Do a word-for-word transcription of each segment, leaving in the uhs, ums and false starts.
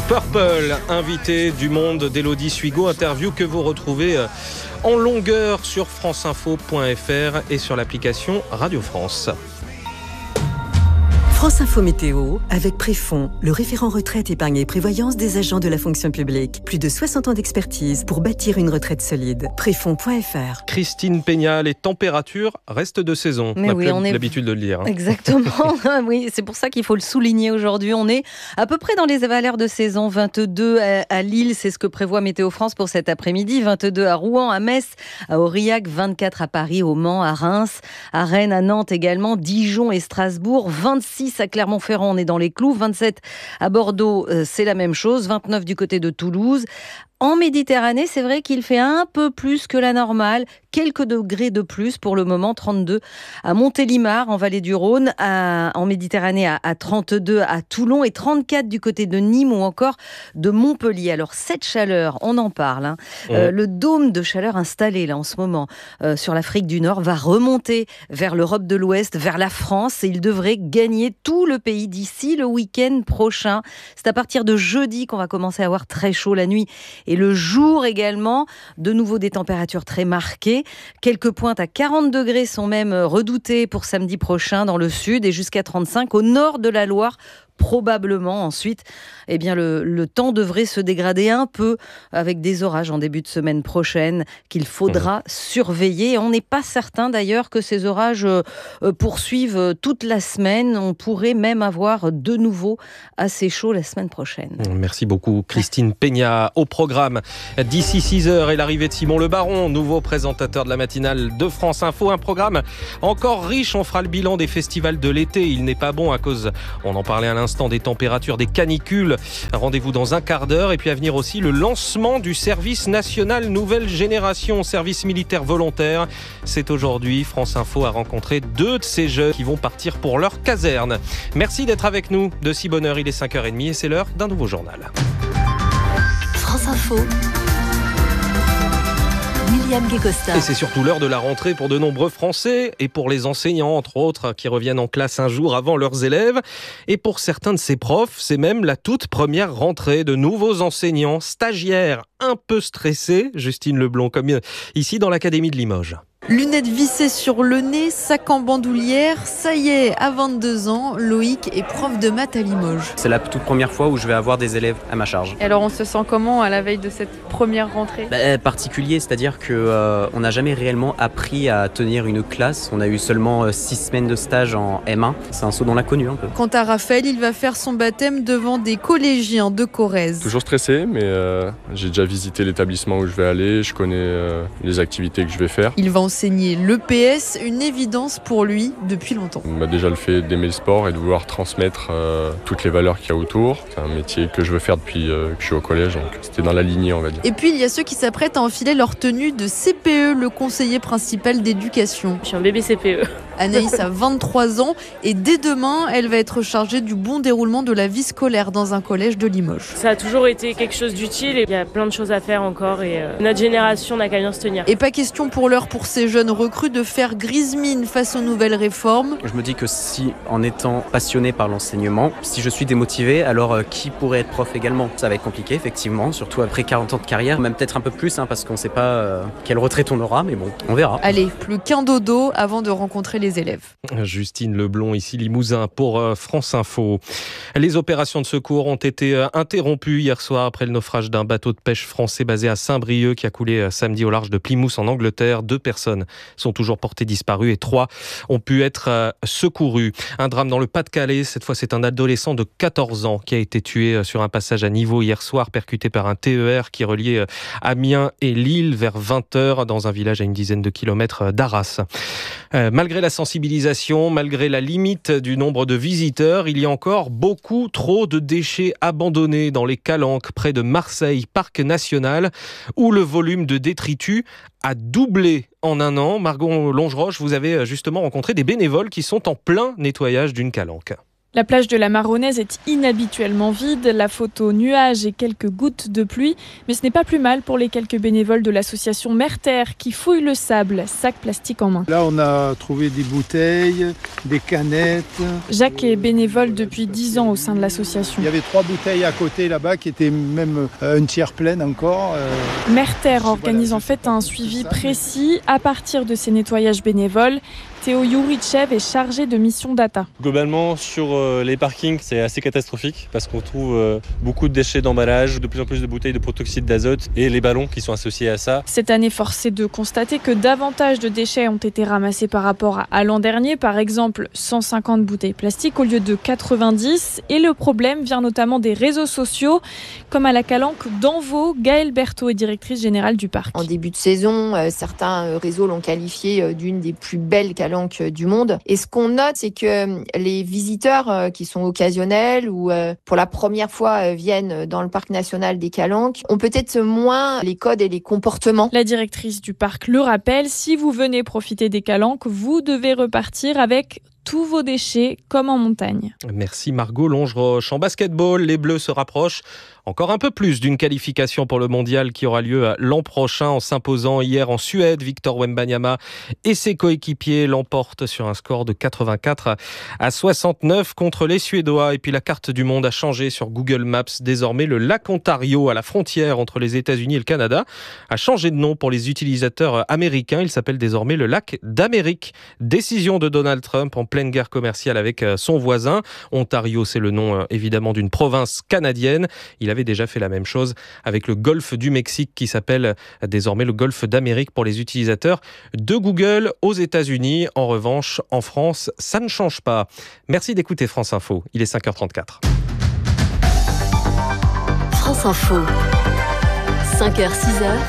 Purple, invité du Monde d'Élodie Suigo, interview que vous retrouvez en longueur sur franceinfo point f r et sur l'application Radio France. France Info Météo, avec Préfond, le référent retraite, épargne et prévoyance des agents de la fonction publique. Plus de soixante ans d'expertise pour bâtir une retraite solide. Préfond point f r. Christine Peña, les températures restent de saison. Mais on oui, a on est... l'habitude de le dire. Hein. Exactement. Oui, c'est pour ça qu'il faut le souligner aujourd'hui. On est à peu près dans les valeurs de saison. vingt-deux à, à Lille, c'est ce que prévoit Météo France pour cet après-midi. vingt-deux à Rouen, à Metz, à Aurillac, vingt-quatre à Paris, au Mans, à Reims, à Rennes, à Nantes également, Dijon et Strasbourg, vingt-six à Clermont-Ferrand, on est dans les clous, vingt-sept à Bordeaux, c'est la même chose, vingt-neuf du côté de Toulouse. En Méditerranée, c'est vrai qu'il fait un peu plus que la normale, quelques degrés de plus pour le moment, trente-deux à Montélimar, en vallée du Rhône, à, en Méditerranée à, à trente-deux à Toulon et trente-quatre du côté de Nîmes ou encore de Montpellier. Alors cette chaleur, on en parle, hein. ouais. euh, le dôme de chaleur installé là en ce moment euh, sur l'Afrique du Nord va remonter vers l'Europe de l'Ouest, vers la France et il devrait gagner tout le pays d'ici le week-end prochain. C'est à partir de jeudi qu'on va commencer à avoir très chaud la nuit. Et le jour également, de nouveau des températures très marquées. Quelques pointes à quarante degrés sont même redoutées pour samedi prochain dans le sud et jusqu'à trente-cinq au nord de la Loire. Probablement ensuite, eh bien le, le temps devrait se dégrader un peu avec des orages en début de semaine prochaine qu'il faudra mmh. surveiller. On n'est pas certain d'ailleurs que ces orages euh, poursuivent toute la semaine. On pourrait même avoir de nouveau assez chaud la semaine prochaine. Merci beaucoup Christine Peña. Au programme d'ici six heures et l'arrivée de Simon Le Baron, nouveau présentateur de la matinale de France Info. Un programme encore riche. On fera le bilan des festivals de l'été. Il n'est pas bon à cause, on en parlait à l'instant, des températures, des canicules. Rendez-vous dans un quart d'heure. Et puis à venir aussi le lancement du service national nouvelle génération, service militaire volontaire. C'est aujourd'hui. France Info a rencontré deux de ces jeunes qui vont partir pour leur caserne. Merci d'être avec nous de si bonne heure. Il est cinq heures trente et c'est l'heure d'un nouveau journal. France Info. William Guécosta. Et c'est surtout l'heure de la rentrée pour de nombreux Français et pour les enseignants, entre autres, qui reviennent en classe un jour avant leurs élèves. Et pour certains de ces profs, c'est même la toute première rentrée de nouveaux enseignants, stagiaires, un peu stressés, Justine Leblond, comme ici dans l'Académie de Limoges. Lunettes vissées sur le nez, sac en bandoulière, ça y est, à vingt-deux ans, Loïc est prof de maths à Limoges. C'est la toute première fois où je vais avoir des élèves à ma charge. Et alors on se sent comment à la veille de cette première rentrée ? bah, Particulier, c'est-à-dire qu'on euh, n'a jamais réellement appris à tenir une classe. On a eu seulement euh, six semaines de stage en M un. C'est un saut dans l'inconnu un peu. Quant à Raphaël, il va faire son baptême devant des collégiens de Corrèze. Toujours stressé, mais euh, j'ai déjà visité l'établissement où je vais aller, je connais euh, les activités que je vais faire. Il va enseigner l'E P S, une évidence pour lui depuis longtemps. On m'a déjà le fait d'aimer le sport et de vouloir transmettre euh, toutes les valeurs qu'il y a autour. C'est un métier que je veux faire depuis euh, que je suis au collège, donc c'était dans la lignée, on va dire. Et puis il y a ceux qui s'apprêtent à enfiler leur tenue de C P E, le conseiller principal d'éducation. Je suis un bébé C P E. Anaïs a vingt-trois ans et dès demain, elle va être chargée du bon déroulement de la vie scolaire dans un collège de Limoges. Ça a toujours été quelque chose d'utile et il y a plein de choses à faire encore et euh, notre génération n'a qu'à bien se tenir. Et pas question pour l'heure pour ces jeunes recrues de faire grise mine face aux nouvelles réformes. Je me dis que si, en étant passionné par l'enseignement, si je suis démotivé, alors euh, qui pourrait être prof également ? Ça va être compliqué, effectivement, surtout après quarante ans de carrière, même peut-être un peu plus, hein, parce qu'on ne sait pas euh, quelle retraite on aura, mais bon, on verra. Allez, plus qu'un dodo avant de rencontrer les élèves. Justine Leblond, ici Limousin, pour France Info. Les opérations de secours ont été interrompues hier soir après le naufrage d'un bateau de pêche français basé à Saint-Brieuc qui a coulé samedi au large de Plymouth en Angleterre. Deux personnes sont toujours portées disparues et trois ont pu être secourues. Un drame dans le Pas-de-Calais. Cette fois, c'est un adolescent de quatorze ans qui a été tué sur un passage à niveau hier soir, percuté par un T E R qui reliait Amiens et Lille vers vingt heures dans un village à une dizaine de kilomètres d'Arras. Euh, malgré la sensibilisation, malgré la limite du nombre de visiteurs, il y a encore beaucoup trop de déchets abandonnés dans les calanques près de Marseille, parc national, où le volume de détritus a doublé en un an. Margot Longeroche, vous avez justement rencontré des bénévoles qui sont en plein nettoyage d'une calanque. La plage de la Marronnaise est inhabituellement vide, la photo nuages et quelques gouttes de pluie, mais ce n'est pas plus mal pour les quelques bénévoles de l'association Mer-Terre qui fouillent le sable, sac plastique en main. Là, on a trouvé des bouteilles, des canettes. Jacques est bénévole depuis dix ans au sein de l'association. Il y avait trois bouteilles à côté là-bas qui étaient même euh, une tiers pleine encore. Euh... Mer-Terre organise en fait un suivi précis à partir de ces nettoyages bénévoles. Théo Yourichev est chargé de mission data. Globalement, sur euh, les parkings, c'est assez catastrophique parce qu'on trouve euh, beaucoup de déchets d'emballage, de plus en plus de bouteilles de protoxyde d'azote et les ballons qui sont associés à ça. Cette année, force est de constater que davantage de déchets ont été ramassés par rapport à, à l'an dernier. Par exemple, cent cinquante bouteilles plastiques au lieu de quatre-vingt-dix. Et le problème vient notamment des réseaux sociaux, comme à la Calanque d'Envaux. Gaëlle Berthaud est directrice générale du parc. En début de saison, euh, certains réseaux l'ont qualifié euh, d'une des plus belles calanques du monde. Et ce qu'on note, c'est que les visiteurs qui sont occasionnels ou pour la première fois viennent dans le parc national des Calanques ont peut-être moins les codes et les comportements. La directrice du parc le rappelle, si vous venez profiter des Calanques, vous devez repartir avec tous vos déchets comme en montagne. Merci Margot Longeroche. En basketball, les Bleus se rapprochent encore un peu plus d'une qualification pour le mondial qui aura lieu l'an prochain en s'imposant hier en Suède. Victor Wembanyama et ses coéquipiers l'emportent sur un score de quatre-vingt-quatre à soixante-neuf contre les Suédois. Et puis la carte du monde a changé sur Google Maps. Désormais, le lac Ontario, à la frontière entre les États-Unis et le Canada, a changé de nom pour les utilisateurs américains. Il s'appelle désormais le lac d'Amérique. Décision de Donald Trump en pleine guerre commerciale avec son voisin. Ontario, c'est le nom évidemment d'une province canadienne. Il avait déjà fait la même chose avec le golfe du Mexique qui s'appelle désormais le golfe d'Amérique pour les utilisateurs de Google aux États-Unis. En revanche, en France, ça ne change pas. Merci d'écouter France Info. Il est cinq heures trente-quatre. France Info. cinq heures, six heures.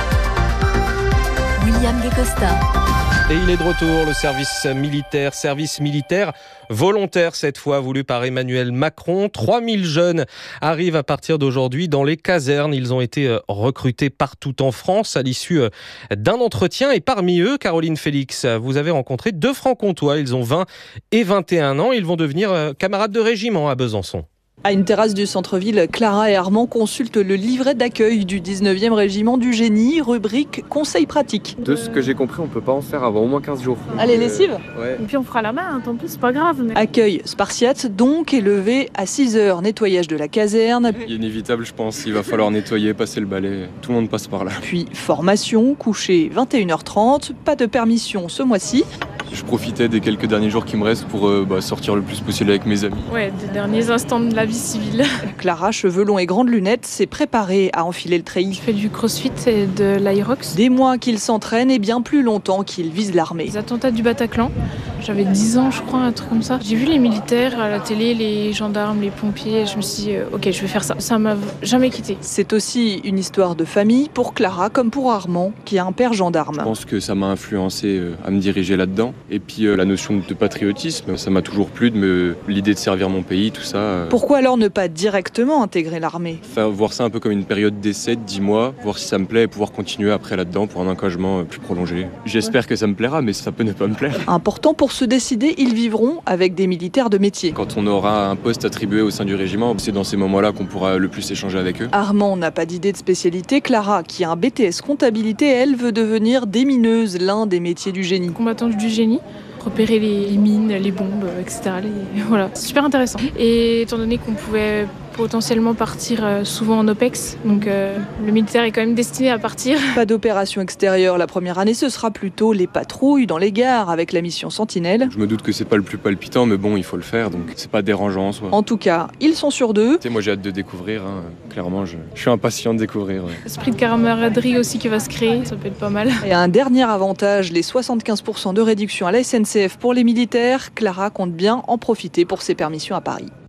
William Descosta. Et il est de retour, le service militaire, service militaire volontaire cette fois, voulu par Emmanuel Macron. trois mille jeunes arrivent à partir d'aujourd'hui dans les casernes. Ils ont été recrutés partout en France à l'issue d'un entretien. Et parmi eux, Caroline Félix, vous avez rencontré deux francs-comtois. Ils ont vingt et vingt et un ans. Ils vont devenir camarades de régiment à Besançon. À une terrasse du centre-ville, Clara et Armand consultent le livret d'accueil du dix-neuvième régiment du génie, rubrique conseils pratiques. De ce que j'ai compris, on peut pas en faire avant au moins quinze jours. Allez, lessive euh, ouais. Et puis on fera la main, hein, tant pis, c'est pas grave. Mais... Accueil spartiate, donc, est levé à six heures. Nettoyage de la caserne. Inévitable, je pense. Il va falloir nettoyer, passer le balai. Tout le monde passe par là. Puis formation, coucher vingt et une heures trente. Pas de permission ce mois-ci. Je profitais des quelques derniers jours qui me restent pour euh, bah, sortir le plus possible avec mes amis. Ouais, des derniers instants de la vie civile. Clara, cheveux longs et grandes lunettes, s'est préparée à enfiler le treillis. Je fais du crossfit et de l'aerox. Des mois qu'il s'entraîne et bien plus longtemps qu'il vise l'armée. Les attentats du Bataclan, j'avais dix ans je crois, un truc comme ça. J'ai vu les militaires à la télé, les gendarmes, les pompiers, et je me suis dit, euh, ok, je vais faire ça. Ça m'a jamais quitté. C'est aussi une histoire de famille pour Clara comme pour Armand, qui a un père gendarme. Je pense que ça m'a influencé euh, à me diriger là-dedans. Et puis euh, la notion de patriotisme, ça m'a toujours plu, de me... l'idée de servir mon pays, tout ça. Euh... Pourquoi alors ne pas directement intégrer l'armée ? Enfin, voir ça un peu comme une période d'essai de dix mois, voir si ça me plaît et pouvoir continuer après là-dedans pour un engagement plus prolongé. J'espère que ça me plaira, mais ça peut ne pas me plaire. Important pour se décider, ils vivront avec des militaires de métier. Quand on aura un poste attribué au sein du régiment, c'est dans ces moments-là qu'on pourra le plus échanger avec eux. Armand n'a pas d'idée de spécialité. Clara, qui a un B T S comptabilité, elle veut devenir démineuse, l'un des métiers du génie. Combattante du génie. Repérer les mines, les bombes, et cetera. Les... Voilà, c'est super intéressant. Et étant donné qu'on pouvait potentiellement partir souvent en OPEX, donc euh, le militaire est quand même destiné à partir. Pas d'opération extérieure la première année, ce sera plutôt les patrouilles dans les gares avec la mission Sentinelle. Je me doute que c'est pas le plus palpitant, mais bon, il faut le faire, donc c'est pas dérangeant en soi. En tout cas, ils sont sûrs d'eux. Tu sais, moi j'ai hâte de découvrir, hein. Clairement, je... je suis impatient de découvrir. Ouais. L'esprit de camaraderie aussi qui va se créer, ça peut être pas mal. Et un dernier avantage, les soixante-quinze pour cent de réduction à la S N C F pour les militaires. Clara compte bien en profiter pour ses permissions à Paris.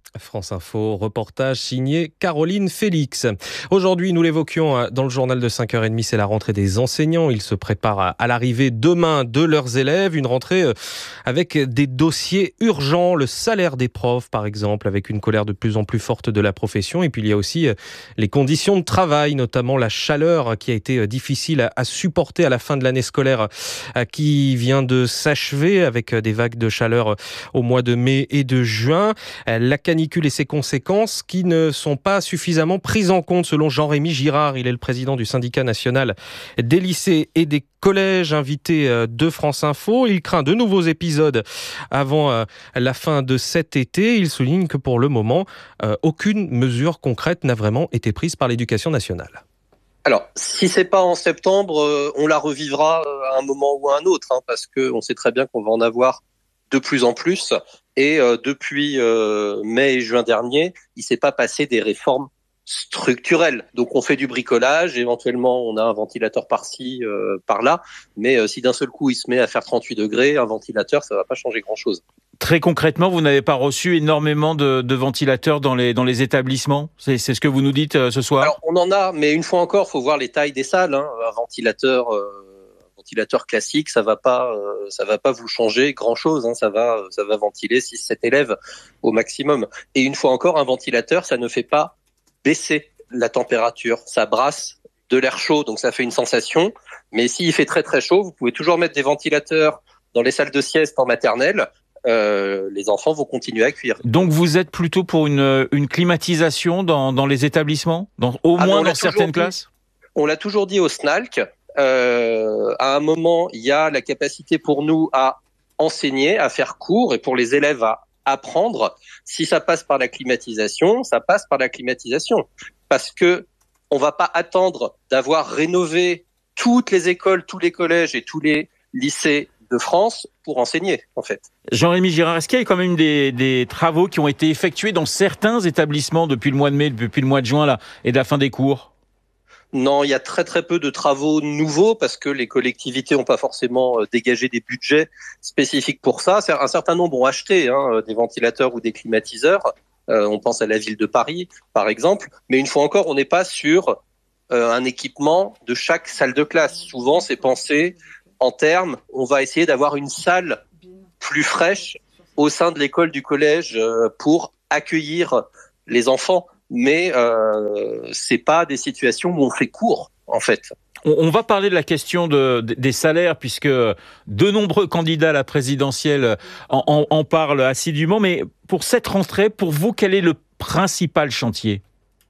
France Info, reportage signé Caroline Félix. Aujourd'hui, nous l'évoquions dans le journal de cinq heures trente, c'est la rentrée des enseignants. Ils se préparent à l'arrivée demain de leurs élèves. Une rentrée avec des dossiers urgents, le salaire des profs par exemple, avec une colère de plus en plus forte de la profession. Et puis il y a aussi les conditions de travail, notamment la chaleur qui a été difficile à supporter à la fin de l'année scolaire qui vient de s'achever avec des vagues de chaleur au mois de mai et de juin. La canicule et ses conséquences qui ne sont pas suffisamment prises en compte selon Jean-Rémy Girard. Il est le président du syndicat national des lycées et des collèges, invité de France Info. Il craint de nouveaux épisodes avant la fin de cet été. Il souligne que pour le moment, aucune mesure concrète n'a vraiment été prise par l'éducation nationale. Alors, si c'est pas en septembre, on la revivra à un moment ou à un autre, hein, parce qu'on sait très bien qu'on va en avoir de plus en plus. Et euh, depuis euh, mai et juin dernier, il s'est pas passé des réformes structurelles. Donc on fait du bricolage, éventuellement on a un ventilateur par-ci, euh, par-là, mais euh, si d'un seul coup il se met à faire trente-huit degrés, un ventilateur, ça va pas changer grand-chose. Très concrètement, vous n'avez pas reçu énormément de, de ventilateurs dans les, dans les établissements ? C'est, c'est ce que vous nous dites euh, ce soir ? Alors on en a, mais une fois encore, faut voir les tailles des salles. Hein. Un ventilateur... Euh ventilateur classique, ça va pas, euh, ça va pas vous changer grand chose, hein, ça va, ça va ventiler six sept élèves au maximum. Et une fois encore, un ventilateur, ça ne fait pas baisser la température, ça brasse de l'air chaud, donc ça fait une sensation. Mais s'il fait très très chaud, vous pouvez toujours mettre des ventilateurs dans les salles de sieste en maternelle. Euh, les enfants vont continuer à cuire. Donc vous êtes plutôt pour une, une climatisation dans, dans les établissements, dans, au ah moins dans certaines classes ? On l'a toujours dit au S N A L C. Euh, à un moment, il y a la capacité pour nous à enseigner, à faire cours, et pour les élèves à apprendre. Si ça passe par la climatisation, ça passe par la climatisation. Parce que on va pas attendre d'avoir rénové toutes les écoles, tous les collèges et tous les lycées de France pour enseigner, en fait. Jean-Rémy Girard, est-ce qu'il y a quand même des, des travaux qui ont été effectués dans certains établissements depuis le mois de mai, depuis le mois de juin là, et de la fin des cours ? Non, il y a très très peu de travaux nouveaux parce que les collectivités n'ont pas forcément dégagé des budgets spécifiques pour ça. Un certain nombre ont acheté hein, des ventilateurs ou des climatiseurs. Euh, on pense à la ville de Paris, par exemple. Mais une fois encore, on n'est pas sur euh, un équipement de chaque salle de classe. Souvent, c'est pensé en termes, on va essayer d'avoir une salle plus fraîche au sein de l'école, du collège euh, pour accueillir les enfants. Mais euh, c'est pas des situations où on fait cours, en fait. On, on va parler de la question de, de, des salaires, puisque de nombreux candidats à la présidentielle en, en, en parlent assidûment. Mais pour cette rentrée, pour vous, quel est le principal chantier ?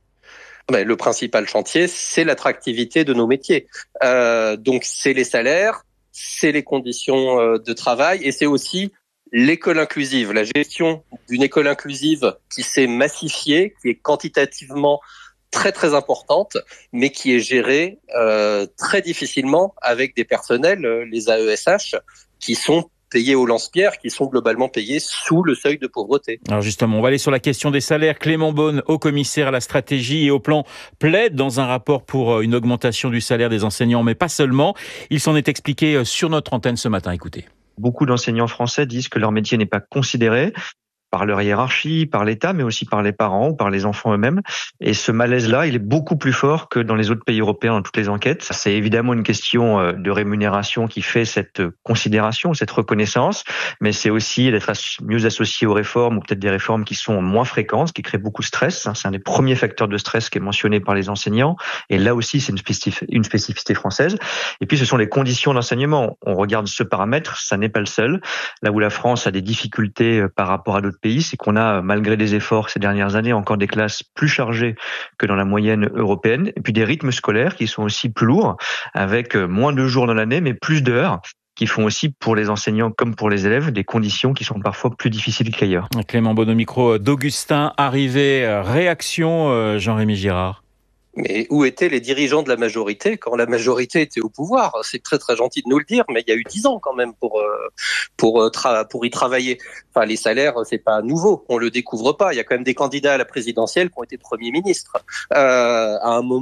Ben, le principal chantier, c'est l'attractivité de nos métiers. Euh, donc, c'est les salaires, c'est les conditions de travail, et c'est aussi l'école inclusive, la gestion d'une école inclusive qui s'est massifiée, qui est quantitativement très très importante, mais qui est gérée euh, très difficilement avec des personnels, les A E S H, qui sont payés au lance-pierre, qui sont globalement payés sous le seuil de pauvreté. Alors justement, on va aller sur la question des salaires. Clément Beaune, haut commissaire à la stratégie et au plan, plaide dans un rapport pour une augmentation du salaire des enseignants, mais pas seulement. Il s'en est expliqué sur notre antenne ce matin. Écoutez. Beaucoup d'enseignants français disent que leur métier n'est pas considéré par leur hiérarchie, par l'État, mais aussi par les parents ou par les enfants eux-mêmes. Et ce malaise-là, il est beaucoup plus fort que dans les autres pays européens, dans toutes les enquêtes. C'est évidemment une question de rémunération qui fait cette considération, cette reconnaissance, mais c'est aussi d'être mieux associé aux réformes ou peut-être des réformes qui sont moins fréquentes, qui créent beaucoup de stress. C'est un des premiers facteurs de stress qui est mentionné par les enseignants. Et là aussi, c'est une spécif- une spécificité française. Et puis, ce sont les conditions d'enseignement. On regarde ce paramètre, ça n'est pas le seul. Là où la France a des difficultés par rapport à d'autres pays, c'est qu'on a, malgré des efforts ces dernières années, encore des classes plus chargées que dans la moyenne européenne, et puis des rythmes scolaires qui sont aussi plus lourds, avec moins de jours dans l'année, mais plus d'heures, qui font aussi pour les enseignants comme pour les élèves des conditions qui sont parfois plus difficiles qu'ailleurs. Clément Beaune au micro d'Augustin Arrivé. Réaction, Jean-Rémy Girard. Mais où étaient les dirigeants de la majorité quand la majorité était au pouvoir ? C'est très très gentil de nous le dire, mais il y a eu dix ans quand même pour pour tra- pour y travailler. Enfin, les salaires, c'est pas nouveau, on le découvre pas. Il y a quand même des candidats à la présidentielle qui ont été premiers ministres. Euh, à un moment,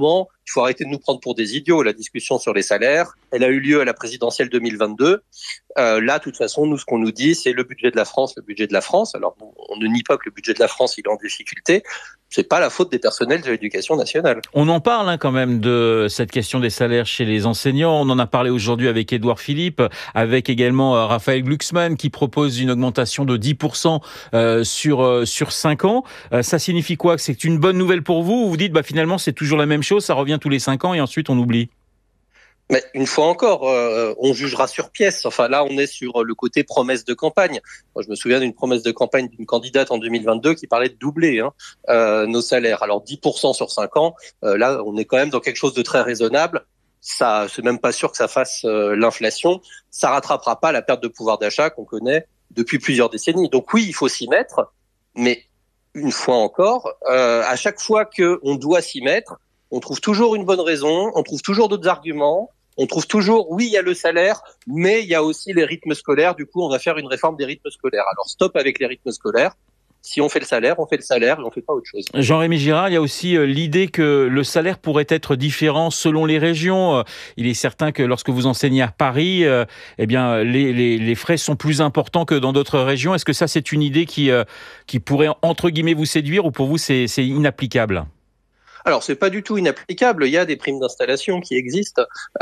il faut arrêter de nous prendre pour des idiots. La discussion sur les salaires, elle a eu lieu à la présidentielle deux mille vingt-deux. Euh, là, de toute façon, nous, ce qu'on nous dit, c'est le budget de la France, le budget de la France. Alors, on ne nie pas que le budget de la France, il est en difficulté. C'est pas la faute des personnels de l'éducation nationale. On en parle hein, quand même de cette question des salaires chez les enseignants. On en a parlé aujourd'hui avec Édouard Philippe, avec également euh, Raphaël Glucksmann qui propose une augmentation de dix pour cent euh, sur euh, sur cinq ans. Euh, ça signifie quoi? Que c'est une bonne nouvelle pour vous? Ou vous dites bah finalement c'est toujours la même chose, ça revient tous les cinq ans et ensuite on oublie? Mais une fois encore, euh, on jugera sur pièce. Enfin là, on est sur le côté promesse de campagne. Moi, je me souviens d'une promesse de campagne d'une candidate en deux mille vingt-deux qui parlait de doubler hein, euh, nos salaires. Alors dix pour cent sur cinq ans, euh, là, on est quand même dans quelque chose de très raisonnable. Ça, c'est même pas sûr que ça fasse euh, l'inflation. Ça rattrapera pas la perte de pouvoir d'achat qu'on connaît depuis plusieurs décennies. Donc oui, il faut s'y mettre. Mais une fois encore, euh, à chaque fois que on doit s'y mettre, on trouve toujours une bonne raison, on trouve toujours d'autres arguments. On trouve toujours, oui, il y a le salaire, mais il y a aussi les rythmes scolaires. Du coup, on va faire une réforme des rythmes scolaires. Alors, stop avec les rythmes scolaires. Si on fait le salaire, on fait le salaire et on fait pas autre chose. Jean-Rémy Girard, il y a aussi l'idée que le salaire pourrait être différent selon les régions. Il est certain que lorsque vous enseignez à Paris, euh, eh bien, les, les, les frais sont plus importants que dans d'autres régions. Est-ce que ça, c'est une idée qui, euh, qui pourrait, entre guillemets, vous séduire ou pour vous, c'est, c'est inapplicable ? Alors, c'est pas du tout inapplicable. Il y a des primes d'installation qui existent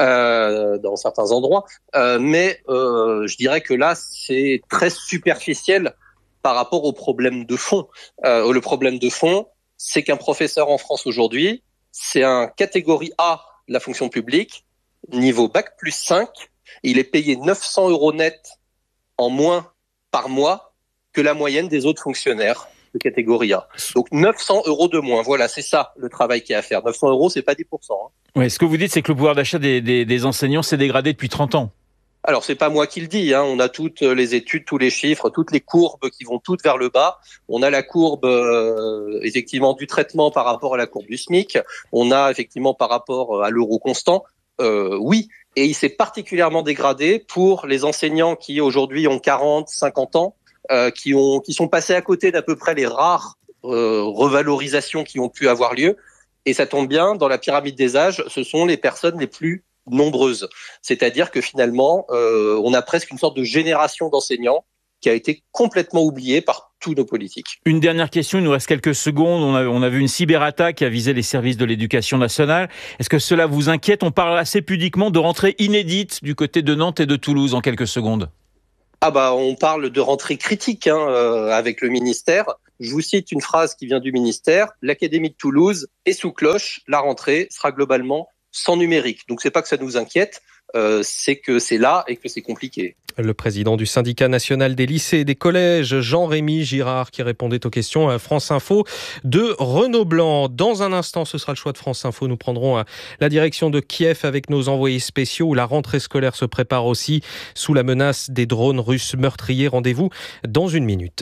euh, dans certains endroits, euh, mais euh, je dirais que là, c'est très superficiel par rapport au problème de fond. Euh, le problème de fond, c'est qu'un professeur en France aujourd'hui, c'est un catégorie A de la fonction publique, niveau bac plus cinq. Il est payé neuf cents euros net en moins par mois que la moyenne des autres fonctionnaires de catégorie A. Donc neuf cents euros de moins. Voilà, c'est ça le travail qu'il y a à faire. neuf cents euros, c'est pas dix pour cent. Hein. Oui, ce que vous dites, c'est que le pouvoir d'achat des, des, des enseignants s'est dégradé depuis trente ans. Alors, c'est pas moi qui le dis, hein. On a toutes les études, tous les chiffres, toutes les courbes qui vont toutes vers le bas. On a la courbe, euh, effectivement, du traitement par rapport à la courbe du SMIC. On a, effectivement, par rapport à l'euro constant. Euh, oui. Et il s'est particulièrement dégradé pour les enseignants qui, aujourd'hui, ont quarante, cinquante ans. Euh, qui ont, qui sont passés à côté d'à peu près les rares euh, revalorisations qui ont pu avoir lieu. Et ça tombe bien, dans la pyramide des âges, ce sont les personnes les plus nombreuses. C'est-à-dire que finalement, euh, on a presque une sorte de génération d'enseignants qui a été complètement oubliée par tous nos politiques. Une dernière question, il nous reste quelques secondes. On a, on a vu une cyberattaque qui a visé les services de l'éducation nationale. Est-ce que cela vous inquiète? On parle assez pudiquement de rentrée inédite du côté de Nantes et de Toulouse en quelques secondes. Ah bah on parle de rentrée critique hein, euh, avec le ministère. Je vous cite une phrase qui vient du ministère. L'Académie de Toulouse est sous cloche. La rentrée sera globalement sans numérique. Donc c'est pas que ça nous inquiète, euh, c'est que c'est là et que c'est compliqué. Le président du syndicat national des lycées et des collèges, Jean-Rémy Girard, qui répondait aux questions à France Info de Renaud Blanc. Dans un instant, ce sera le choix de France Info. Nous prendrons la direction de Kiev avec nos envoyés spéciaux où la rentrée scolaire se prépare aussi sous la menace des drones russes meurtriers. Rendez-vous dans une minute.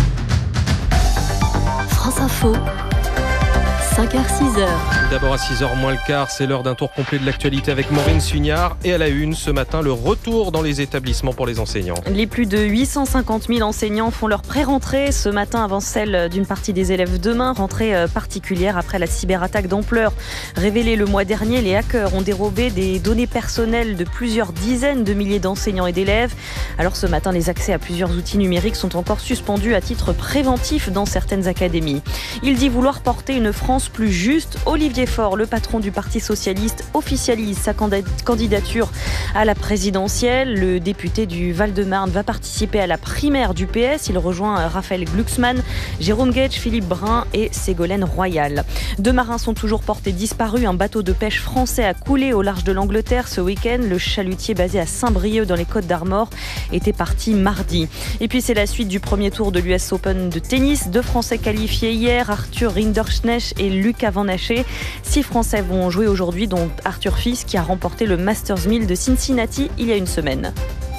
France Info. cinq heures six heures. D'abord à six heures moins le quart, c'est l'heure d'un tour complet de l'actualité avec Maureen Sugnard. Et à la une, ce matin, le retour dans les établissements pour les enseignants. Les plus de huit cent cinquante mille enseignants font leur pré-rentrée ce matin avant celle d'une partie des élèves demain. Rentrée particulière après la cyberattaque d'ampleur révélée le mois dernier. Les hackers ont dérobé des données personnelles de plusieurs dizaines de milliers d'enseignants et d'élèves. Alors ce matin, les accès à plusieurs outils numériques sont encore suspendus à titre préventif dans certaines académies. Il dit vouloir porter une France plus juste. Olivier Faure, le patron du Parti socialiste, officialise sa candidature à la présidentielle. Le député du Val-de-Marne va participer à la primaire du P S. Il rejoint Raphaël Glucksmann, Jérôme Guedj, Philippe Brun et Ségolène Royal. Deux marins sont toujours portés disparus. Un bateau de pêche français a coulé au large de l'Angleterre ce week-end. Le chalutier basé à Saint-Brieuc dans les Côtes-d'Armor était parti mardi. Et puis c'est la suite du premier tour de l'U S Open de tennis. Deux Français qualifiés hier, Arthur Rinderknecht et Lucas Van Haché. Six Français vont jouer aujourd'hui, dont Arthur Fils qui a remporté le Masters mille de Cincinnati il y a une semaine.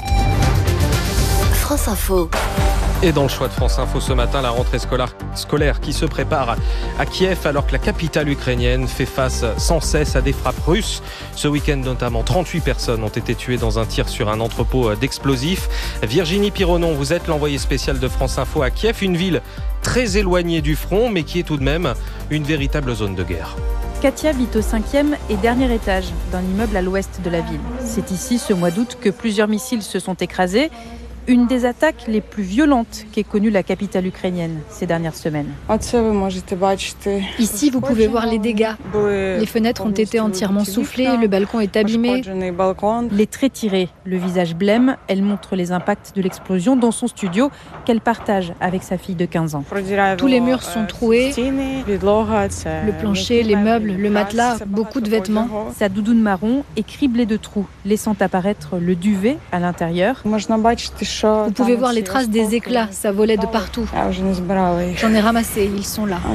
France Info. Et dans le choix de France Info ce matin, la rentrée scolaire, scolaire qui se prépare à Kiev alors que la capitale ukrainienne fait face sans cesse à des frappes russes. Ce week-end notamment, trente-huit personnes ont été tuées dans un tir sur un entrepôt d'explosifs. Virginie Pironon, vous êtes l'envoyée spéciale de France Info à Kiev, une ville très éloignée du front mais qui est tout de même une véritable zone de guerre. Katia vit au cinquième et dernier étage d'un immeuble à l'ouest de la ville. C'est ici, ce mois d'août, que plusieurs missiles se sont écrasés. Une des attaques les plus violentes qu'ait connue la capitale ukrainienne ces dernières semaines. Ici, vous pouvez voir les dégâts. Les fenêtres ont été entièrement soufflées, le balcon est abîmé. Les traits tirés, le visage blême, elle montre les impacts de l'explosion dans son studio qu'elle partage avec sa fille de quinze ans. Tous les murs sont troués, le plancher, les meubles, le matelas, beaucoup de vêtements. Sa doudoune marron est criblée de trous, laissant apparaître le duvet à l'intérieur. Vous pouvez voir les traces des éclats, ça volait de partout. J'en ai ramassé, ils sont là.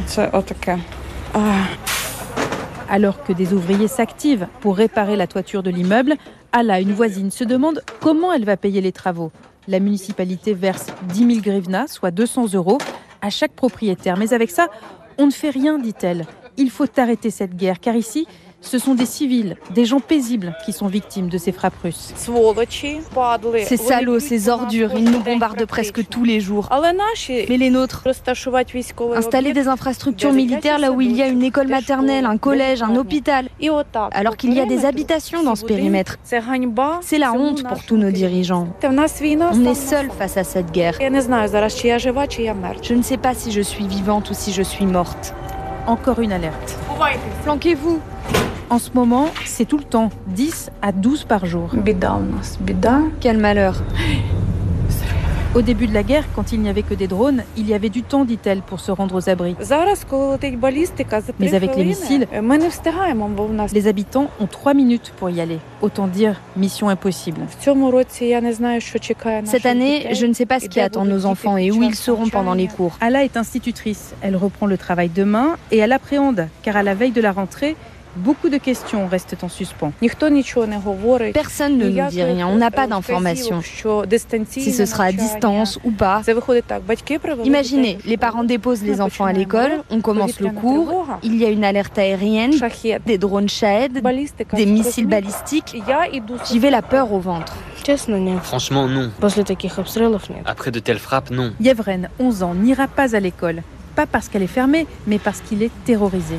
Alors que des ouvriers s'activent pour réparer la toiture de l'immeuble, Alla, une voisine, se demande comment elle va payer les travaux. La municipalité verse dix mille grivnas, soit deux cents euros, à chaque propriétaire. Mais avec ça, on ne fait rien, dit-elle. Il faut arrêter cette guerre, car ici, ce sont des civils, des gens paisibles qui sont victimes de ces frappes russes. Ces salauds, ces ordures, ils nous bombardent presque tous les jours. Mais les nôtres, installer des infrastructures militaires là où il y a une école maternelle, un collège, un hôpital, alors qu'il y a des habitations dans ce périmètre. C'est la honte pour tous nos dirigeants. On est seuls face à cette guerre. Je ne sais pas si je suis vivante ou si je suis morte. Encore une alerte. Flanquez-vous. En ce moment, c'est tout le temps, dix à douze par jour. Quel malheur. Au début de la guerre, quand il n'y avait que des drones, il y avait du temps, dit-elle, pour se rendre aux abris. Mais avec les missiles, les habitants ont trois minutes pour y aller. Autant dire, mission impossible. Cette année, je ne sais pas ce qui attend nos enfants et où ils seront pendant les cours. Alla est institutrice. Elle reprend le travail demain et elle appréhende, car à la veille de la rentrée, beaucoup de questions restent en suspens. Personne ne nous dit rien, on n'a pas d'informations. Si ce sera à distance ou pas. Imaginez, les parents déposent les enfants à l'école, on commence le cours, il y a une alerte aérienne, des drones Shahed, des missiles balistiques. J'y vais la peur au ventre. Franchement, non. Après de telles frappes, non. Yevren, onze ans, n'ira pas à l'école. Pas parce qu'elle est fermée, mais parce qu'il est terrorisé.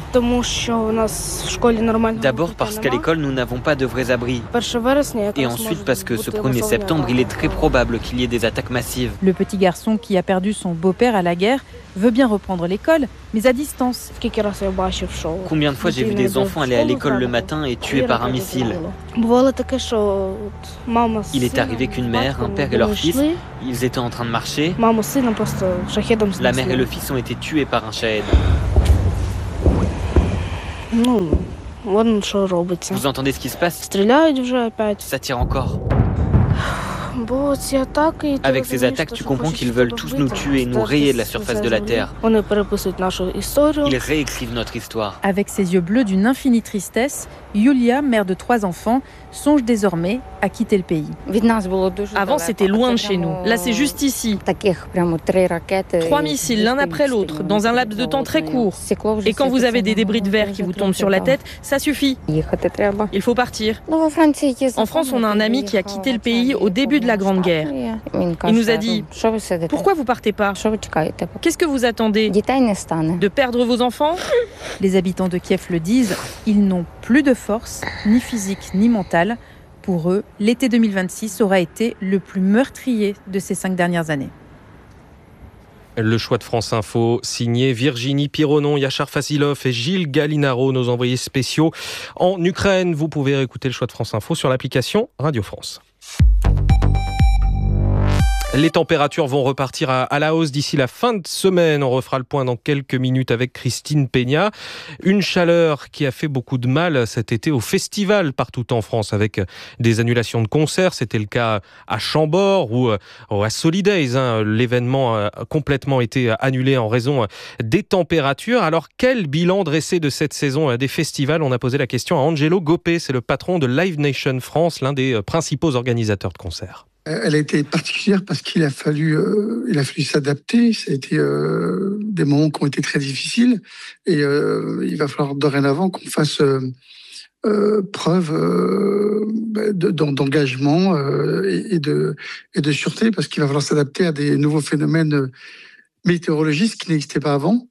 D'abord parce qu'à l'école, nous n'avons pas de vrais abris. Et ensuite parce que ce premier septembre, il est très probable qu'il y ait des attaques massives. Le petit garçon qui a perdu son beau-père à la guerre veut bien reprendre l'école, mais à distance. Combien de fois j'ai vu des enfants aller à l'école le matin et tués par un missile? Il est arrivé qu'une mère, un père et leur fils, ils étaient en train de marcher. La mère et le fils ont été tués par un Shahed. Vous entendez ce qui se passe? Ça tire encore. Avec ces attaques, tu comprends qu'ils veulent tous nous tuer et nous rayer de la surface de la Terre. Ils réécrivent notre histoire. Avec ses yeux bleus d'une infinie tristesse, Yulia, mère de trois enfants, songe désormais à quitter le pays. Avant, c'était loin de chez nous. Là, c'est juste ici. Trois missiles, l'un après l'autre, dans un laps de temps très court. Et quand vous avez des débris de verre qui vous tombent sur la tête, ça suffit. Il faut partir. En France, on a un ami qui a quitté le pays au début de la Grande Guerre. Il nous a dit « Pourquoi vous partez pas? Qu'est-ce que vous attendez? De perdre vos enfants ?» Les habitants de Kiev le disent, ils n'ont plus de force, ni physique, ni mentale. Pour eux, l'été deux mille vingt-six aura été le plus meurtrier de ces cinq dernières années. Le choix de France Info, signé Virginie Pironon, Yachar Fasilov et Gilles Galinaro, nos envoyés spéciaux en Ukraine. Vous pouvez écouter le choix de France Info sur l'application Radio France. Les températures vont repartir à, à la hausse d'ici la fin de semaine. On refera le point dans quelques minutes avec Christine Peña. Une chaleur qui a fait beaucoup de mal cet été au festival partout en France avec des annulations de concerts. C'était le cas à Chambord ou, ou à Solidays. Hein. L'événement a complètement été annulé en raison des températures. Alors, quel bilan dresser de cette saison des festivals? On a posé la question à Angelo Gopé. C'est le patron de Live Nation France, l'un des principaux organisateurs de concerts. Elle a été particulière parce qu'il a fallu, euh, il a fallu s'adapter. Ça a été euh, des moments qui ont été très difficiles et euh, il va falloir dorénavant qu'on fasse euh, euh, preuve euh, de, d'engagement euh, et, et de et de sûreté parce qu'il va falloir s'adapter à des nouveaux phénomènes météorologiques qui n'existaient pas avant.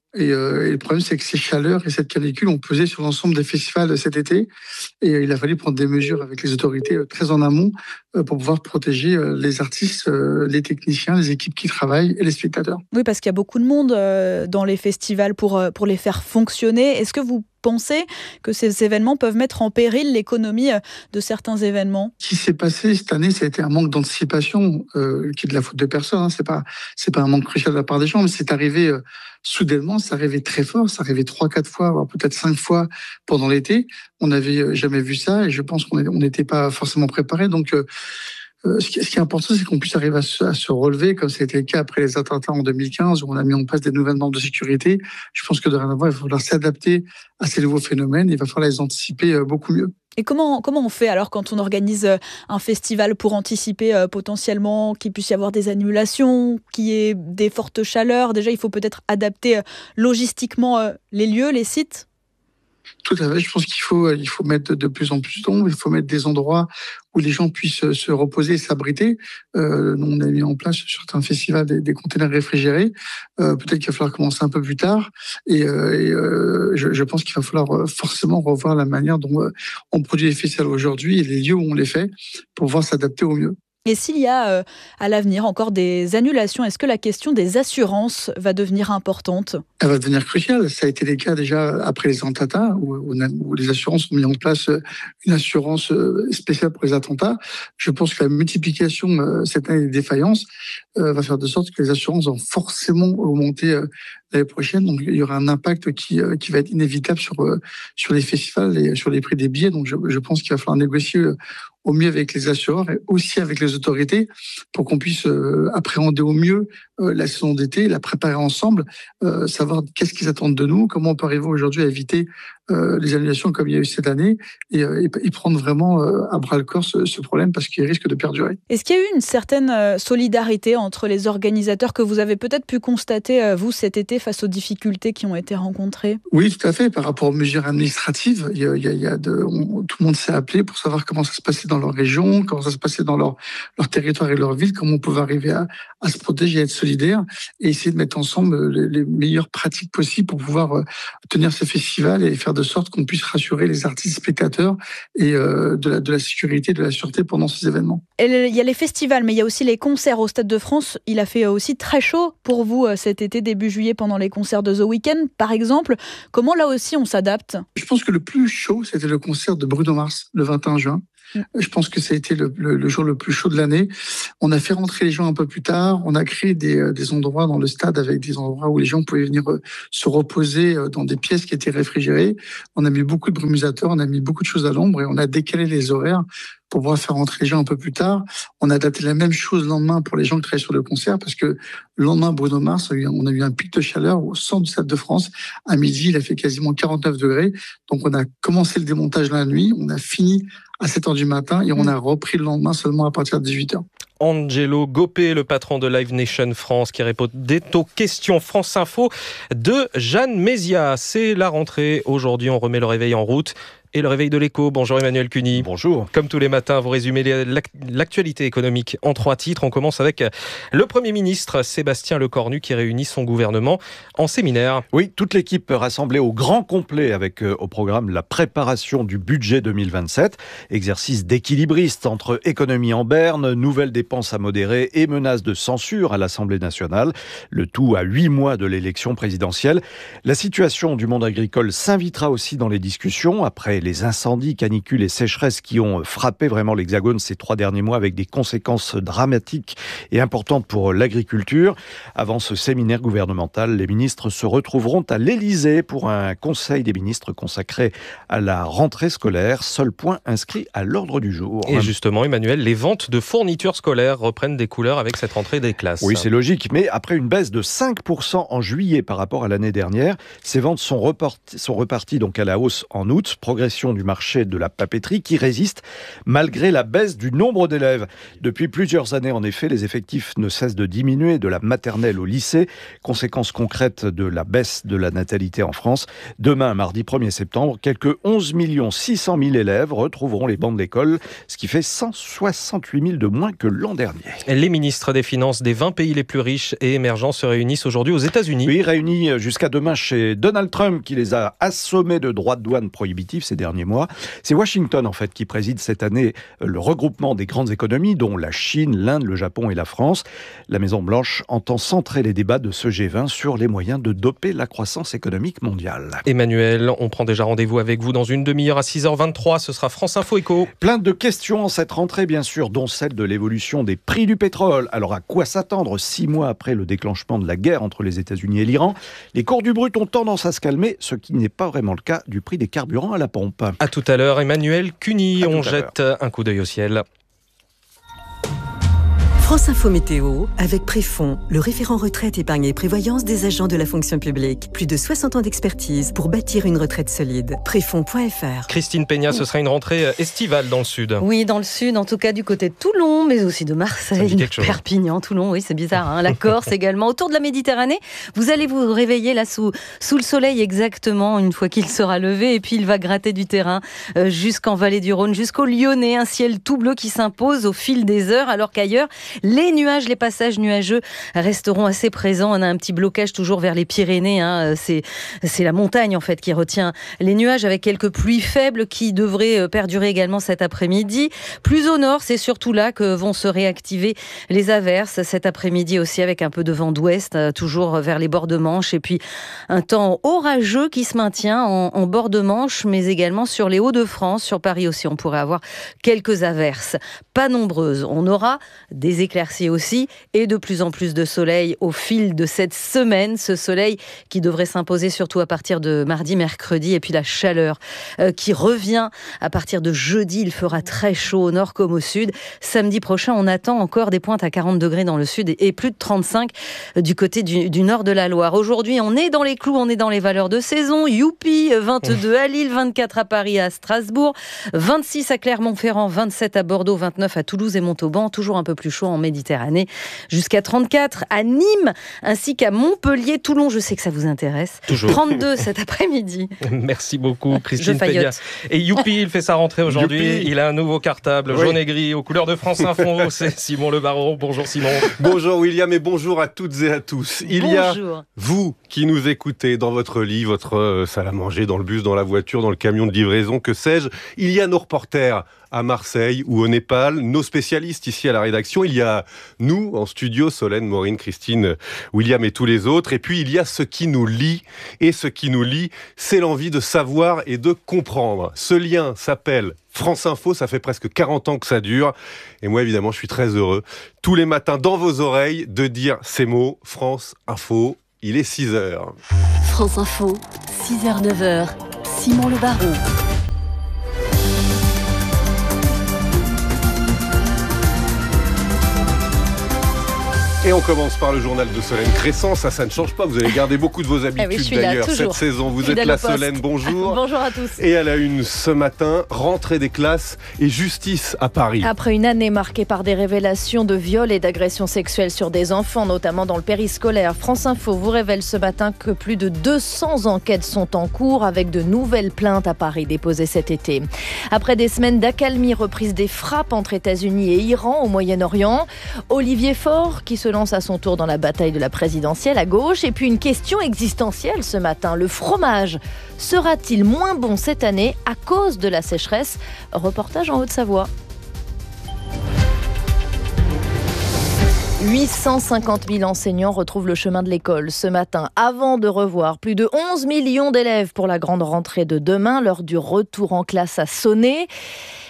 Et, euh, et le problème, c'est que ces chaleurs et cette canicule ont pesé sur l'ensemble des festivals cet été. Et euh, il a fallu prendre des mesures avec les autorités euh, très en amont euh, pour pouvoir protéger euh, les artistes, euh, les techniciens, les équipes qui travaillent et les spectateurs. Oui, parce qu'il y a beaucoup de monde euh, dans les festivals pour, euh, pour les faire fonctionner. Est-ce que vous pensez que ces événements peuvent mettre en péril l'économie de certains événements? Ce qui s'est passé cette année, ça a été un manque d'anticipation euh, qui est de la faute de personne. Hein. C'est pas, c'est pas un manque crucial de la part des gens, mais c'est arrivé euh, soudainement, c'est arrivé très fort, c'est arrivé trois, quatre fois, voire peut-être cinq fois pendant l'été. On n'avait jamais vu ça et je pense qu'on n'était pas forcément préparé. Donc, euh, Euh, ce, qui, ce qui est important, c'est qu'on puisse arriver à se, à se relever, comme ça a été le cas après les attentats en deux mille quinze, où on a mis en place des nouvelles normes de sécurité. Je pense que dorénavant, il va falloir s'adapter à ces nouveaux phénomènes, il va falloir les anticiper beaucoup mieux. Et comment, comment on fait alors quand on organise un festival pour anticiper euh, potentiellement qu'il puisse y avoir des annulations, qu'il y ait des fortes chaleurs? Déjà, il faut peut-être adapter euh, logistiquement euh, les lieux, les sites? Tout à fait. Je pense qu'il faut, il faut mettre de plus en plus d'ombre. Il faut mettre des endroits où les gens puissent se reposer et s'abriter. Euh, on a mis en place sur certains festivals des, des containers réfrigérés. Euh, peut-être qu'il va falloir commencer un peu plus tard. Et, euh, et euh, je, je pense qu'il va falloir forcément revoir la manière dont euh, on produit les festivals aujourd'hui et les lieux où on les fait pour pouvoir s'adapter au mieux. Et s'il y a euh, à l'avenir encore des annulations, est-ce que la question des assurances va devenir importante? Elle va devenir cruciale. Ça a été le cas déjà après les attentats, où, où les assurances ont mis en place une assurance spéciale pour les attentats. Je pense que la multiplication euh, cette année des défaillances euh, va faire de sorte que les assurances vont forcément augmenter euh, l'année prochaine. Donc il y aura un impact qui, euh, qui va être inévitable sur, euh, sur les festivals et sur les prix des billets. Donc je, je pense qu'il va falloir négocier euh, au mieux avec les assureurs et aussi avec les autorités pour qu'on puisse euh, appréhender au mieux euh, la saison d'été, la préparer ensemble, euh, savoir qu'est-ce qu'ils attendent de nous, comment on peut arriver aujourd'hui à éviter euh, les annulations comme il y a eu cette année et, euh, et, et prendre vraiment euh, à bras-le-corps ce, ce problème parce qu'il risque de perdurer. Est-ce qu'il y a eu une certaine euh, solidarité entre les organisateurs que vous avez peut-être pu constater, euh, vous, cet été, face aux difficultés qui ont été rencontrées? Oui, tout à fait. Par rapport aux mesures administratives, il y a, il y a, il y a de, on, tout le monde s'est appelé pour savoir comment ça se passait dans leur région, comment ça se passait dans leur, leur territoire et leur ville, comment on pouvait arriver à, à se protéger, à être solidaire et essayer de mettre ensemble les, les meilleures pratiques possibles pour pouvoir euh, tenir ces festivals et faire de sorte qu'on puisse rassurer les artistes spectateurs et euh, de, la, de la sécurité, de la sûreté pendant ces événements. Et il y a les festivals, mais il y a aussi les concerts au Stade de France. Il a fait aussi très chaud pour vous cet été, début juillet, pendant les concerts de The Weeknd, par exemple. Comment là aussi on s'adapte? Je pense que le plus chaud, c'était le concert de Bruno Mars, le vingt et un juin. Je pense que ça a été le, le, le jour le plus chaud de l'année. On a fait rentrer les gens un peu plus tard. On a créé des, des endroits dans le stade avec des endroits où les gens pouvaient venir se reposer dans des pièces qui étaient réfrigérées. On a mis beaucoup de brumisateurs, on a mis beaucoup de choses à l'ombre et on a décalé les horaires pour pouvoir faire rentrer les gens un peu plus tard. On a adapté la même chose le lendemain pour les gens qui travaillent sur le concert parce que le lendemain, Bruno Mars, on a eu un pic de chaleur au centre du Stade de France. À midi, il a fait quasiment quarante-neuf degrés. Donc, on a commencé le démontage la nuit. On a fini à sept heures du matin et on a repris le lendemain seulement à partir de dix-huit heures. Angelo Gopé, le patron de Live Nation France, qui répondait aux questions France Info de Jeanne Mézia. C'est la rentrée. Aujourd'hui, on remet le réveil en route. Et le réveil de l'écho. Bonjour Emmanuel Cuny. Bonjour. Comme tous les matins, vous résumez l'actualité économique en trois titres. On commence avec le Premier ministre Sébastien Lecornu qui réunit son gouvernement en séminaire. Oui, toute l'équipe rassemblée au grand complet avec euh, au programme la préparation du budget deux mille vingt-sept. Exercice d'équilibriste entre économie en berne, nouvelles dépenses à modérer et menaces de censure à l'Assemblée nationale. Le tout à huit mois de l'élection présidentielle. La situation du monde agricole s'invitera aussi dans les discussions après les incendies, canicules et sécheresses qui ont frappé vraiment l'Hexagone ces trois derniers mois avec des conséquences dramatiques et importantes pour l'agriculture. Avant ce séminaire gouvernemental, les ministres se retrouveront à l'Élysée pour un conseil des ministres consacré à la rentrée scolaire. Seul point inscrit à l'ordre du jour. Et justement, Emmanuel, les ventes de fournitures scolaires reprennent des couleurs avec cette rentrée des classes. Oui, c'est logique, mais après une baisse de cinq pour cent en juillet par rapport à l'année dernière, ces ventes sont reparties, sont reparties donc à la hausse en août, progressivement progression du marché de la papeterie qui résiste malgré la baisse du nombre d'élèves. Depuis plusieurs années, en effet, les effectifs ne cessent de diminuer de la maternelle au lycée. Conséquence concrète de la baisse de la natalité en France. Demain, mardi premier septembre, quelques onze millions six cent mille élèves retrouveront les bancs de l'école, ce qui fait cent soixante-huit mille de moins que l'an dernier. Les ministres des Finances des vingt pays les plus riches et émergents se réunissent aujourd'hui aux États-Unis. Oui, réunis jusqu'à demain chez Donald Trump qui les a assommés de droits de douane prohibitifs ces derniers mois. C'est Washington en fait qui préside cette année le regroupement des grandes économies dont la Chine, l'Inde, le Japon et la France. La Maison-Blanche entend centrer les débats de ce G vingt sur les moyens de doper la croissance économique mondiale. Emmanuel, on prend déjà rendez-vous avec vous dans une demi-heure à six heures vingt-trois. Ce sera France Info Éco. Plein de questions en cette rentrée, bien sûr, dont celle de l'évolution des prix du pétrole. Alors, à quoi s'attendre six mois après le déclenchement de la guerre entre les États-Unis et l'Iran? Les cours du brut ont tendance à se calmer, ce qui n'est pas vraiment le cas du prix des carburants à la pompe. À tout à l'heure, Emmanuel Cuny. On jette un coup d'œil au ciel. France Info Météo, avec Préfond, le référent retraite, épargne et prévoyance des agents de la fonction publique. Plus de soixante ans d'expertise pour bâtir une retraite solide. Préfond point f r. Christine Peña, ce sera une rentrée estivale dans le sud. Oui, dans le sud, en tout cas du côté de Toulon, mais aussi de Marseille, Perpignan, Toulon, oui, c'est bizarre, hein, la Corse également. Autour de la Méditerranée, vous allez vous réveiller là sous, sous le soleil exactement une fois qu'il sera levé, et puis il va gratter du terrain euh, jusqu'en vallée du Rhône, jusqu'au Lyonnais, un ciel tout bleu qui s'impose au fil des heures, alors qu'ailleurs, les nuages, les passages nuageux resteront assez présents. On a un petit blocage toujours vers les Pyrénées. Hein. C'est, c'est la montagne en fait qui retient les nuages avec quelques pluies faibles qui devraient perdurer également cet après-midi. Plus au nord, c'est surtout là que vont se réactiver les averses cet après-midi aussi avec un peu de vent d'ouest, toujours vers les bords de Manche. Et puis un temps orageux qui se maintient en, en bord de Manche, mais également sur les Hauts-de-France. Sur Paris aussi, on pourrait avoir quelques averses. Pas nombreuses. On aura des éclaircies aussi et de plus en plus de soleil au fil de cette semaine. Ce soleil qui devrait s'imposer surtout à partir de mardi, mercredi, et puis la chaleur euh, qui revient à partir de jeudi. Il fera très chaud au nord comme au sud. Samedi prochain, on attend encore des pointes à quarante degrés dans le sud et plus de trente-cinq du côté du, du nord de la Loire. Aujourd'hui, on est dans les clous, on est dans les valeurs de saison. Youpi, vingt-deux à Lille, vingt-quatre à Paris, à Strasbourg, vingt-six à Clermont-Ferrand, vingt-sept à Bordeaux, vingt-neuf à Toulouse et Montauban. Toujours un peu plus chaud en Méditerranée. Jusqu'à trente-quatre à Nîmes, ainsi qu'à Montpellier, Toulon, je sais que ça vous intéresse. Toujours. trente-deux cet après-midi. Merci beaucoup, Christine Peña. Et youpi, il fait sa rentrée aujourd'hui. Youpi. Il a un nouveau cartable oui. jaune et gris aux couleurs de France Info. C'est Simon Le Baron. Bonjour Simon. Bonjour William et bonjour à toutes et à tous. Il bonjour. y a vous qui nous écoutez dans votre lit, votre salle à manger, dans le bus, dans la voiture, dans le camion de livraison, que sais-je. Il y a nos reporters à Marseille ou au Népal, nos spécialistes ici à la rédaction. Il y a nous en studio, Solène, Maureen, Christine, William et tous les autres. Et puis il y a ce qui nous lie. Et ce qui nous lie, c'est l'envie de savoir et de comprendre. Ce lien s'appelle France Info, ça fait presque quarante ans que ça dure. Et moi, évidemment, je suis très heureux, tous les matins dans vos oreilles, de dire ces mots, France Info. Il est six heures. France Info, six heures neuf heures, Simon Le Baron. Et on commence par le journal de Solène Crescent. Ça, ça ne change pas. Vous allez garder beaucoup de vos habitudes eh oui, d'ailleurs là, cette saison. Vous êtes la Solène, bonjour. Bonjour à tous. Et à la une ce matin, rentrée des classes et justice à Paris. Après une année marquée par des révélations de viols et d'agressions sexuelles sur des enfants, notamment dans le périscolaire, France Info vous révèle ce matin que plus de deux cents enquêtes sont en cours avec de nouvelles plaintes à Paris déposées cet été. Après des semaines d'accalmie, reprise des frappes entre États-Unis et Iran au Moyen-Orient, Olivier Faure qui se lance à son tour dans la bataille de la présidentielle à gauche. Et puis une question existentielle ce matin. Le fromage sera-t-il moins bon cette année à cause de la sécheresse? Reportage en Haute-Savoie. huit cent cinquante mille enseignants retrouvent le chemin de l'école ce matin avant de revoir plus de onze millions d'élèves pour la grande rentrée de demain. L'heure du retour en classe a sonné.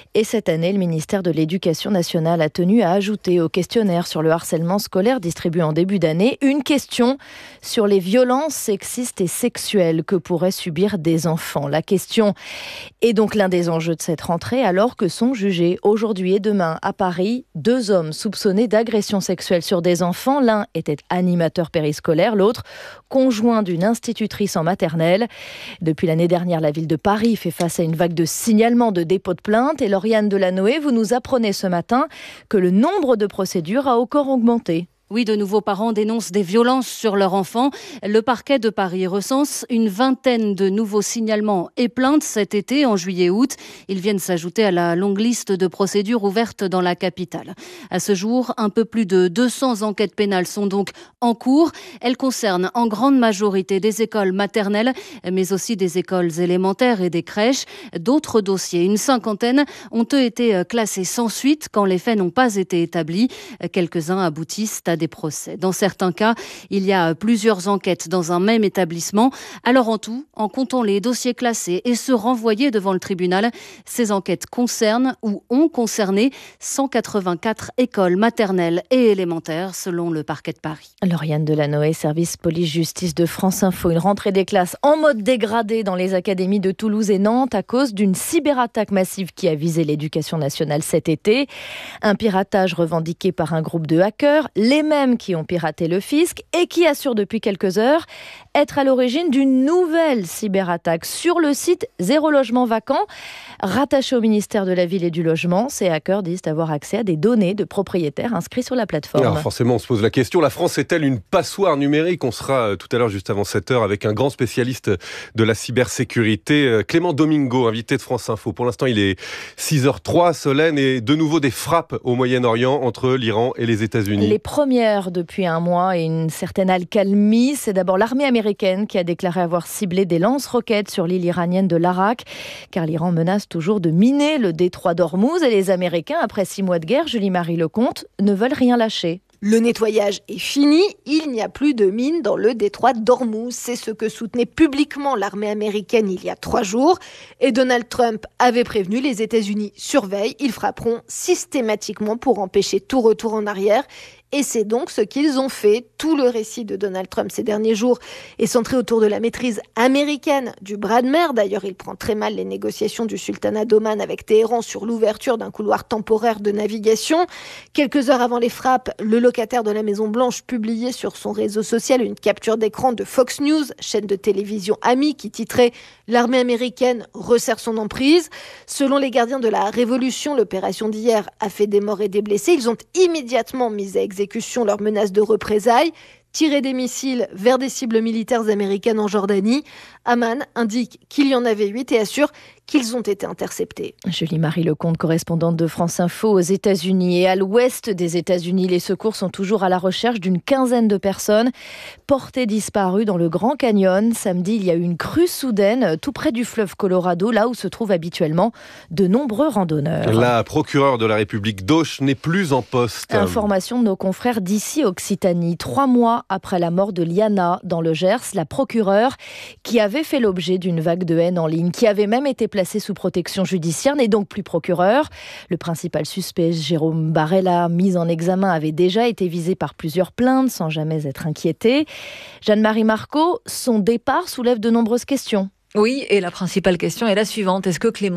Et cette année, le ministère de l'Éducation nationale a tenu à ajouter au questionnaire sur le harcèlement scolaire distribué en début d'année une question sur les violences sexistes et sexuelles que pourraient subir des enfants. La question est donc l'un des enjeux de cette rentrée, alors que sont jugés aujourd'hui et demain à Paris deux hommes soupçonnés d'agression sexuelle sur des enfants. L'un était animateur périscolaire, l'autre conjoint d'une institutrice en maternelle. Depuis l'année dernière, la ville de Paris fait face à une vague de signalements de dépôt de plainte. Et Lauriane Delanoë, vous nous apprenez ce matin que le nombre de procédures a encore augmenté. Oui, de nouveaux parents dénoncent des violences sur leur enfant. Le parquet de Paris recense une vingtaine de nouveaux signalements et plaintes cet été, en juillet-août. Ils viennent s'ajouter à la longue liste de procédures ouvertes dans la capitale. À ce jour, un peu plus de deux cents enquêtes pénales sont donc en cours. Elles concernent en grande majorité des écoles maternelles, mais aussi des écoles élémentaires et des crèches. D'autres dossiers, une cinquantaine, ont eux été classés sans suite quand les faits n'ont pas été établis. Quelques-uns aboutissent à des procès. Dans certains cas, il y a plusieurs enquêtes dans un même établissement. Alors en tout, en comptant les dossiers classés et ceux renvoyés devant le tribunal, ces enquêtes concernent ou ont concerné cent quatre-vingt-quatre écoles maternelles et élémentaires selon le parquet de Paris. Lauriane Delanoë, service police-justice de France Info. Une rentrée des classes en mode dégradé dans les académies de Toulouse et Nantes à cause d'une cyberattaque massive qui a visé l'éducation nationale cet été. Un piratage revendiqué par un groupe de hackers. Les mêmes qui ont piraté le fisc et qui assurent depuis quelques heures être à l'origine d'une nouvelle cyberattaque sur le site Zéro Logement Vacant. Rattaché au ministère de la Ville et du Logement, ces hackers disent avoir accès à des données de propriétaires inscrits sur la plateforme. Alors forcément, on se pose la question, la France est-elle une passoire numérique ? On sera tout à l'heure, juste avant sept heures, avec un grand spécialiste de la cybersécurité, Clément Domingo, invité de France Info. Pour l'instant, il est six heures zéro trois, Solène, et de nouveau des frappes au Moyen-Orient entre l'Iran et les États-Unis. Les premières depuis un mois et une certaine accalmie. C'est d'abord l'armée américaine qui a déclaré avoir ciblé des lance-roquettes sur l'île iranienne de l'Arak, car l'Iran menace toujours de miner le détroit d'Ormuz et les Américains, après six mois de guerre, Julie-Marie Lecomte, ne veulent rien lâcher. Le nettoyage est fini, il n'y a plus de mines dans le détroit d'Ormuz. C'est ce que soutenait publiquement l'armée américaine il y a trois jours. Et Donald Trump avait prévenu, les États-Unis surveillent, ils frapperont systématiquement pour empêcher tout retour en arrière. Et c'est donc ce qu'ils ont fait. Tout le récit de Donald Trump ces derniers jours est centré autour de la maîtrise américaine du bras de mer. D'ailleurs, il prend très mal les négociations du sultanat d'Oman avec Téhéran sur l'ouverture d'un couloir temporaire de navigation. Quelques heures avant les frappes, le locataire de la Maison-Blanche publiait sur son réseau social une capture d'écran de Fox News, chaîne de télévision amie, qui titrait « L'armée américaine resserre son emprise ». Selon les gardiens de la Révolution, l'opération d'hier a fait des morts et des blessés. Ils ont immédiatement mis à exécution leurs menaces de représailles, tirer des missiles vers des cibles militaires américaines en Jordanie. Amman indique qu'il y en avait huit et assure qu'ils ont été interceptés. Julie-Marie Lecomte, correspondante de France Info aux États-Unis. Et à l'ouest des États-Unis, les secours sont toujours à la recherche d'une quinzaine de personnes portées disparues dans le Grand Canyon. Samedi, il y a eu une crue soudaine tout près du fleuve Colorado, là où se trouvent habituellement de nombreux randonneurs. La procureure de la République d'Auch n'est plus en poste. Information de nos confrères d'ici Occitanie. Trois mois après la mort de Liana dans le Gers, la procureure, qui avait fait l'objet d'une vague de haine en ligne, qui avait même été placée sous protection judiciaire, n'est donc plus procureur. Le principal suspect, Jérôme Barella, mis en examen, avait déjà été visé par plusieurs plaintes sans jamais être inquiété. Jeanne-Marie Marcot, son départ soulève de nombreuses questions. Oui, et la principale question est la suivante. Est-ce que Clément